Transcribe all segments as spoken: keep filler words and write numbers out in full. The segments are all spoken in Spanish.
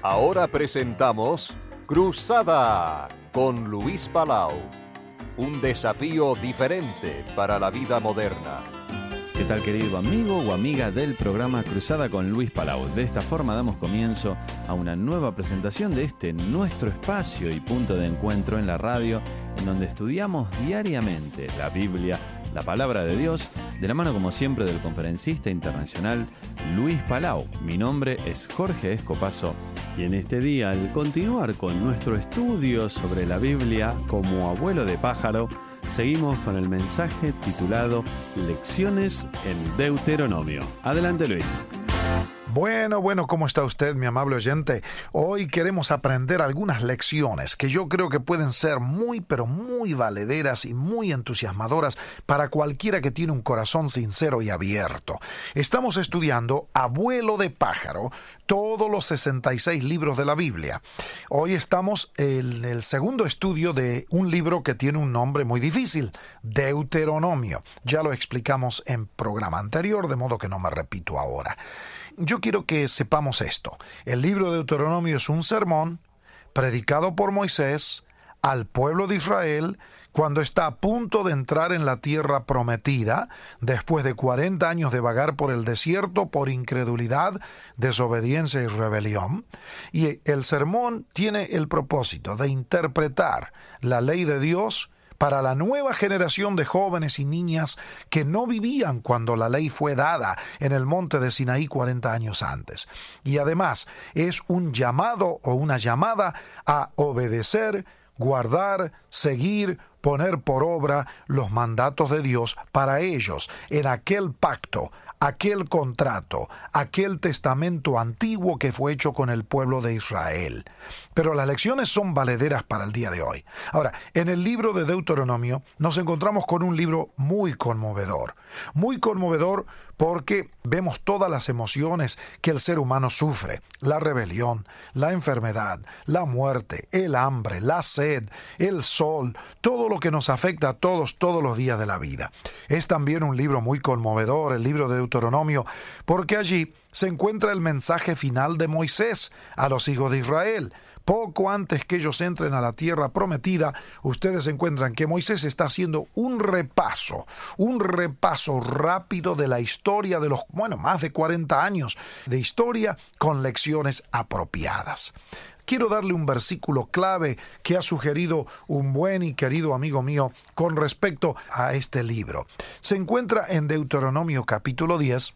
Ahora presentamos Cruzada con Luis Palau. Un desafío diferente para la vida moderna. ¿Qué tal, querido amigo o amiga del programa Cruzada con Luis Palau? De esta forma damos comienzo a una nueva presentación de este nuestro espacio y punto de encuentro en la radio, en donde estudiamos diariamente la Biblia, la palabra de Dios, de la mano como siempre del conferencista internacional Luis Palau. Mi nombre es Jorge Escopazo y en este día, al continuar con nuestro estudio sobre la Biblia como abuelo de pájaro, seguimos con el mensaje titulado Lecciones en Deuteronomio. Adelante, Luis. Bueno, bueno, ¿cómo está usted, mi amable oyente? Hoy queremos aprender algunas lecciones que yo creo que pueden ser muy, pero muy valederas y muy entusiasmadoras para cualquiera que tiene un corazón sincero y abierto. Estamos estudiando Abuelo de Pájaro, todos los sesenta y seis libros de la Biblia. Hoy estamos en el segundo estudio de un libro que tiene un nombre muy difícil, Deuteronomio. Ya lo explicamos en programa anterior, de modo que no me repito ahora. Yo quiero que sepamos esto. El libro de Deuteronomio es un sermón predicado por Moisés al pueblo de Israel cuando está a punto de entrar en la tierra prometida, después de cuarenta años de vagar por el desierto por incredulidad, desobediencia y rebelión. Y el sermón tiene el propósito de interpretar la ley de Dios para la nueva generación de jóvenes y niñas que no vivían cuando la ley fue dada en el monte de Sinaí cuarenta años antes. Y además es un llamado o una llamada a obedecer, guardar, seguir, poner por obra los mandatos de Dios para ellos en aquel pacto, aquel contrato, aquel testamento antiguo que fue hecho con el pueblo de Israel. Pero las lecciones son valederas para el día de hoy. Ahora, en el libro de Deuteronomio nos encontramos con un libro muy conmovedor. Muy conmovedor porque vemos todas las emociones que el ser humano sufre. La rebelión, la enfermedad, la muerte, el hambre, la sed, el sol, todo lo que nos afecta a todos, todos los días de la vida. Es también un libro muy conmovedor, el libro de Deuteronomio, porque allí se encuentra el mensaje final de Moisés a los hijos de Israel. Poco antes que ellos entren a la tierra prometida, ustedes encuentran que Moisés está haciendo un repaso, un repaso rápido de la historia de los, bueno, más de cuarenta años de historia con lecciones apropiadas. Quiero darle un versículo clave que ha sugerido un buen y querido amigo mío con respecto a este libro. Se encuentra en Deuteronomio capítulo diez,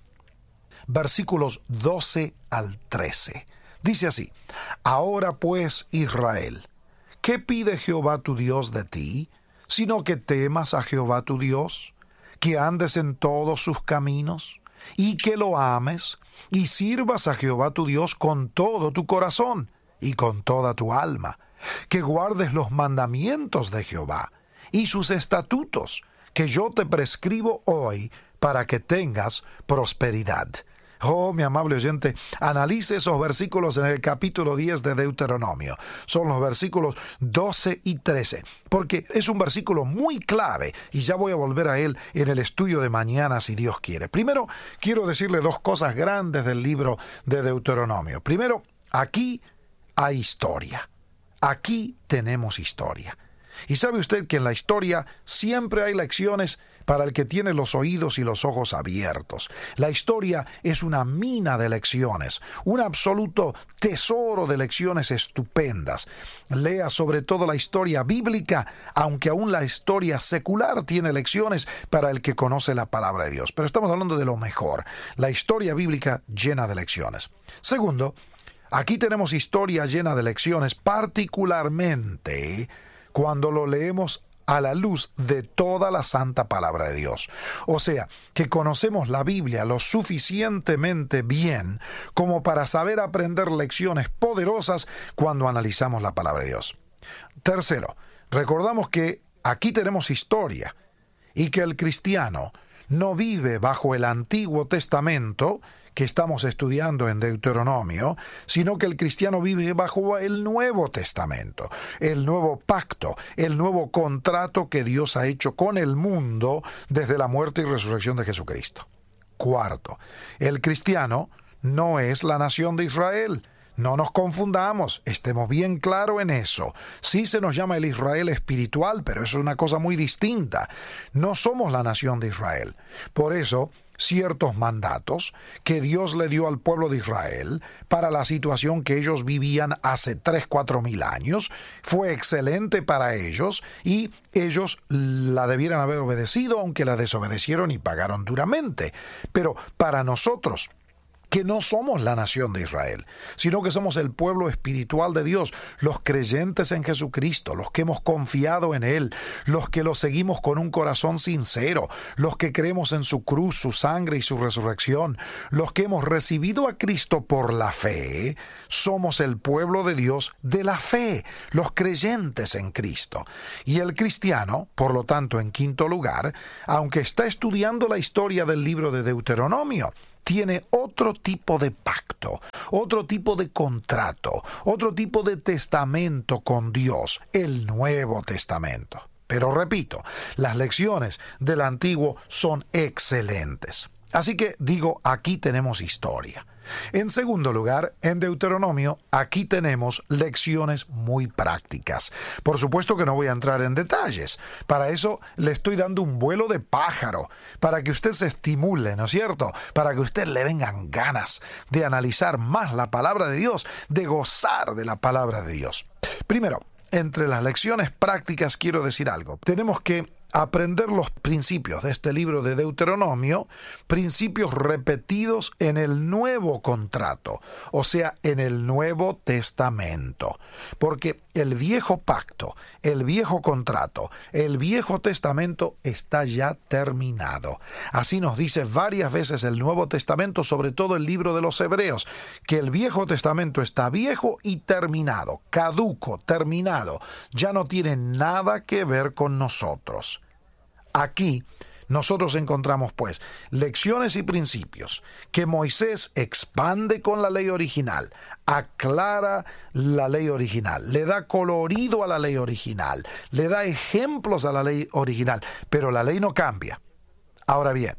versículos doce al trece. Dice así: Ahora pues, Israel, ¿qué pide Jehová tu Dios de ti, sino que temas a Jehová tu Dios, que andes en todos sus caminos, y que lo ames, y sirvas a Jehová tu Dios con todo tu corazón y con toda tu alma, que guardes los mandamientos de Jehová y sus estatutos, que yo te prescribo hoy, para que tengas prosperidad? Oh, mi amable oyente, analice esos versículos en el capítulo diez de Deuteronomio. Son los versículos doce y trece, porque es un versículo muy clave, y ya voy a volver a él en el estudio de mañana, si Dios quiere. Primero, quiero decirle dos cosas grandes del libro de Deuteronomio. Primero, aquí hay historia. Aquí tenemos historia. Y sabe usted que en la historia siempre hay lecciones para el que tiene los oídos y los ojos abiertos. La historia es una mina de lecciones, un absoluto tesoro de lecciones estupendas. Lea sobre todo la historia bíblica, aunque aún la historia secular tiene lecciones para el que conoce la palabra de Dios. Pero estamos hablando de lo mejor, la historia bíblica llena de lecciones. Segundo, aquí tenemos historia llena de lecciones, particularmente cuando lo leemos a la luz de toda la santa palabra de Dios. O sea, que conocemos la Biblia lo suficientemente bien como para saber aprender lecciones poderosas cuando analizamos la palabra de Dios. Tercero, recordamos que aquí tenemos historia y que el cristiano no vive bajo el Antiguo Testamento que estamos estudiando en Deuteronomio, sino que el cristiano vive bajo el Nuevo Testamento, el nuevo pacto, el nuevo contrato que Dios ha hecho con el mundo desde la muerte y resurrección de Jesucristo. Cuarto, el cristiano no es la nación de Israel, No nos confundamos, estemos bien claros en eso. Sí se nos llama el Israel espiritual, pero eso es una cosa muy distinta. No somos la nación de Israel. Por eso, ciertos mandatos que Dios le dio al pueblo de Israel para la situación que ellos vivían hace tres, cuatro mil años, fue excelente para ellos y ellos la debieran haber obedecido, aunque la desobedecieron y pagaron duramente. Pero para nosotros, que no somos la nación de Israel, sino que somos el pueblo espiritual de Dios, los creyentes en Jesucristo, los que hemos confiado en Él, los que lo seguimos con un corazón sincero, los que creemos en su cruz, su sangre y su resurrección, los que hemos recibido a Cristo por la fe, somos el pueblo de Dios de la fe, los creyentes en Cristo. Y el cristiano, por lo tanto, en quinto lugar, aunque está estudiando la historia del libro de Deuteronomio, tiene otro tipo de pacto, otro tipo de contrato, otro tipo de testamento con Dios, el Nuevo Testamento. Pero repito, las lecciones del Antiguo son excelentes. Así que digo, aquí tenemos historia. En segundo lugar, en Deuteronomio, aquí tenemos lecciones muy prácticas. Por supuesto que no voy a entrar en detalles. Para eso le estoy dando un vuelo de pájaro, para que usted se estimule, ¿no es cierto? Para que a usted le vengan ganas de analizar más la palabra de Dios, de gozar de la palabra de Dios. Primero, entre las lecciones prácticas quiero decir algo. Tenemos que aprender los principios de este libro de Deuteronomio, principios repetidos en el nuevo contrato, o sea, en el Nuevo Testamento. Porque el viejo pacto, el viejo contrato, el viejo testamento está ya terminado. Así nos dice varias veces el Nuevo Testamento, sobre todo el libro de los Hebreos, que el viejo testamento está viejo y terminado, caduco, terminado, ya no tiene nada que ver con nosotros. Aquí nosotros encontramos pues lecciones y principios que Moisés expande con la ley original, aclara la ley original, le da colorido a la ley original, le da ejemplos a la ley original, pero la ley no cambia. Ahora bien,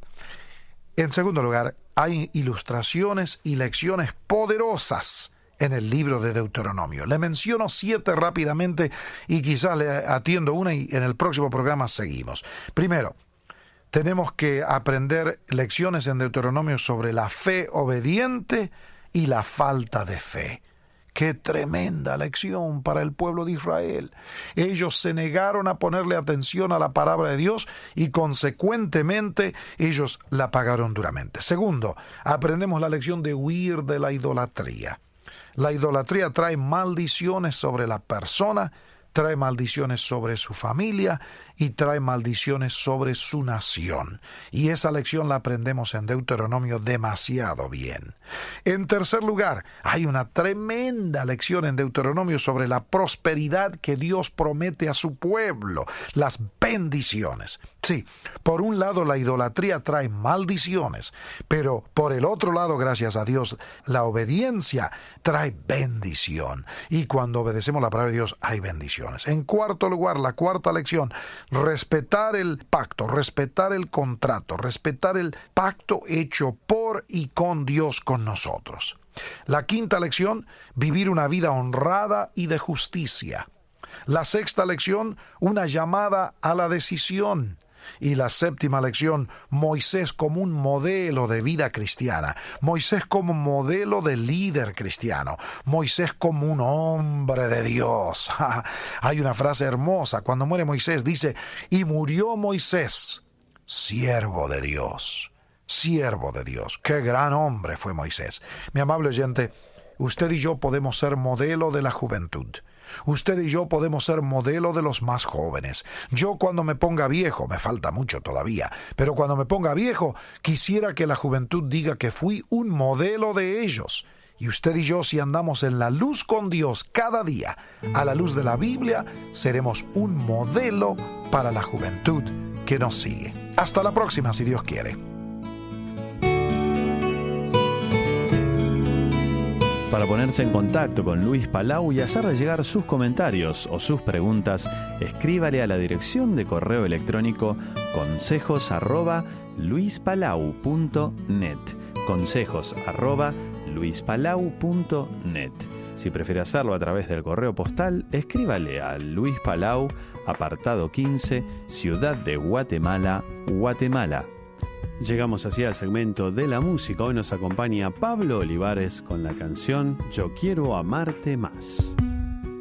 en segundo lugar, hay ilustraciones y lecciones poderosas en el libro de Deuteronomio. Le menciono siete rápidamente y quizás le atiendo una y en el próximo programa seguimos. Primero, tenemos que aprender lecciones en Deuteronomio sobre la fe obediente y la falta de fe. ¡Qué tremenda lección para el pueblo de Israel! Ellos se negaron a ponerle atención a la palabra de Dios y consecuentemente ellos la pagaron duramente. Segundo, aprendemos la lección de huir de la idolatría. La idolatría trae maldiciones sobre la persona, trae maldiciones sobre su familia y trae maldiciones sobre su nación. Y esa lección la aprendemos en Deuteronomio demasiado bien. En tercer lugar, hay una tremenda lección en Deuteronomio sobre la prosperidad que Dios promete a su pueblo, las bendiciones. Sí, por un lado la idolatría trae maldiciones, pero por el otro lado, gracias a Dios, la obediencia trae bendición. Y cuando obedecemos la palabra de Dios, hay bendiciones. En cuarto lugar, la cuarta lección, respetar el pacto, respetar el contrato, respetar el pacto hecho por y con Dios con nosotros. La quinta lección, vivir una vida honrada y de justicia. La sexta lección, una llamada a la decisión. Y la séptima lección, Moisés como un modelo de vida cristiana, Moisés como modelo de líder cristiano, Moisés como un hombre de Dios. Hay una frase hermosa, cuando muere Moisés dice, y murió Moisés, siervo de Dios, siervo de Dios. ¡Qué gran hombre fue Moisés! Mi amable oyente, usted y yo podemos ser modelo de la juventud. Usted y yo podemos ser modelo de los más jóvenes. Yo cuando me ponga viejo, me falta mucho todavía, pero cuando me ponga viejo, quisiera que la juventud diga que fui un modelo de ellos. Y usted y yo, si andamos en la luz con Dios cada día, a la luz de la Biblia, seremos un modelo para la juventud que nos sigue. Hasta la próxima, si Dios quiere. Para ponerse en contacto con Luis Palau y hacerle llegar sus comentarios o sus preguntas, escríbale a la dirección de correo electrónico consejos arroba luispalau punto net. Consejos arroba luis palau punto net. Si prefiere hacerlo a través del correo postal, escríbale a Luis Palau, apartado quince, Ciudad de Guatemala, Guatemala. Llegamos así al segmento de la música. Hoy nos acompaña Pablo Olivares con la canción Yo Quiero Amarte Más.